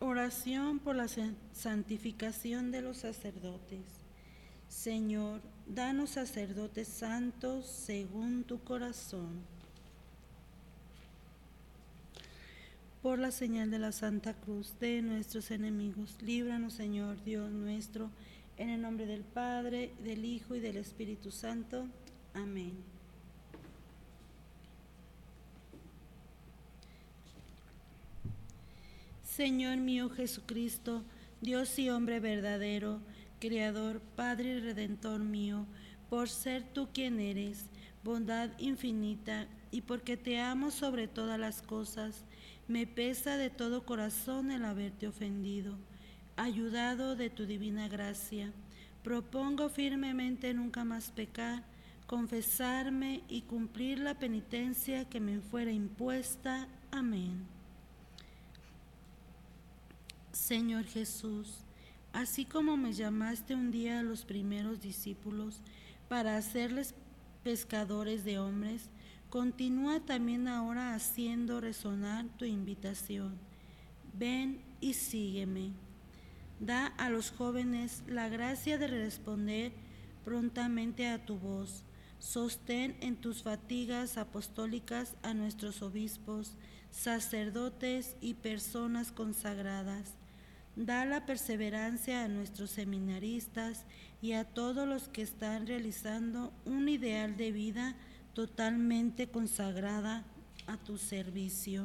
Oración por la santificación de los sacerdotes. Señor, danos sacerdotes santos según tu corazón. Por la señal de la Santa Cruz de nuestros enemigos, líbranos, Señor Dios nuestro, en el nombre del Padre, del Hijo y del Espíritu Santo. Amén. Señor mío Jesucristo, Dios y hombre verdadero, Creador, Padre y Redentor mío, por ser tú quien eres, bondad infinita, y porque te amo sobre todas las cosas, me pesa de todo corazón el haberte ofendido. Ayudado de tu divina gracia, propongo firmemente nunca más pecar, confesarme y cumplir la penitencia que me fuera impuesta. Amén. Señor Jesús, así como me llamaste un día a los primeros discípulos para hacerles pescadores de hombres, continúa también ahora haciendo resonar tu invitación. Ven y sígueme. Da a los jóvenes la gracia de responder prontamente a tu voz. Sostén en tus fatigas apostólicas a nuestros obispos, sacerdotes y personas consagradas. Da la perseverancia a nuestros seminaristas y a todos los que están realizando un ideal de vida totalmente consagrada a tu servicio.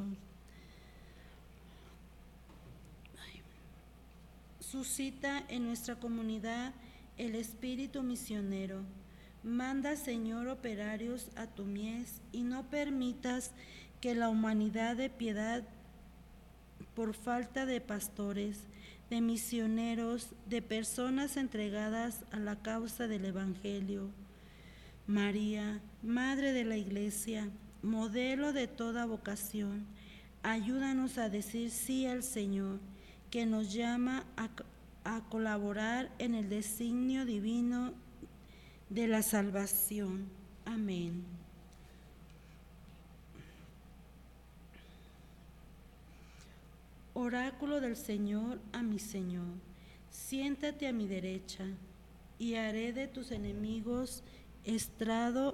Suscita en nuestra comunidad el espíritu misionero. Manda, Señor, operarios a tu mies y no permitas que la humanidad de piedad, por falta de pastores, de misioneros, de personas entregadas a la causa del Evangelio. María, Madre de la Iglesia, modelo de toda vocación, ayúdanos a decir sí al Señor, que nos llama a colaborar en el designio divino de la salvación. Amén. Oráculo del Señor a mi Señor, siéntate a mi derecha, y haré de tus enemigos estrado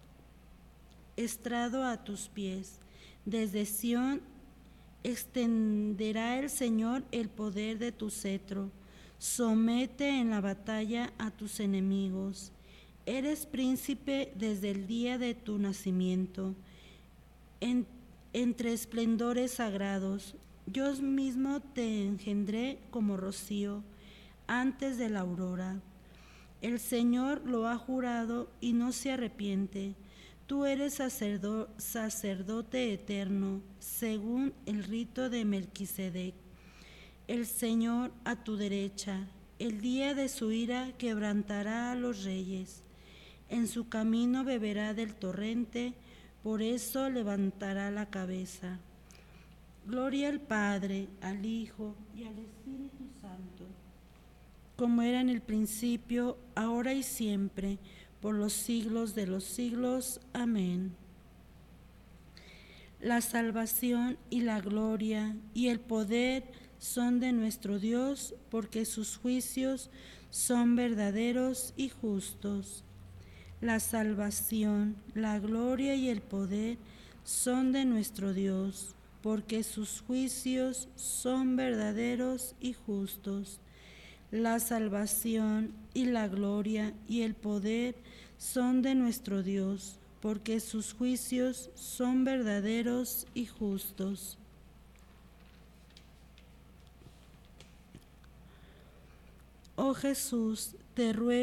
a tus pies. Desde Sión extenderá el Señor el poder de tu cetro. Somete en la batalla a tus enemigos. Eres príncipe desde el día de tu nacimiento. Entre esplendores sagrados, yo mismo te engendré como rocío antes de la aurora. El Señor lo ha jurado y no se arrepiente. Tú eres sacerdote eterno, según el rito de Melquisedec. El Señor a tu derecha, el día de su ira quebrantará a los reyes. En su camino beberá del torrente, por eso levantará la cabeza. Gloria al Padre, al Hijo y al Espíritu Santo, como era en el principio, ahora y siempre, por los siglos de los siglos. Amén. La salvación y la gloria y el poder son de nuestro Dios, porque sus juicios son verdaderos y justos. La salvación, la gloria y el poder son de nuestro Dios, porque sus juicios son verdaderos y justos. La salvación y la gloria y el poder son de nuestro Dios, porque sus juicios son verdaderos y justos. Oh Jesús, te ruego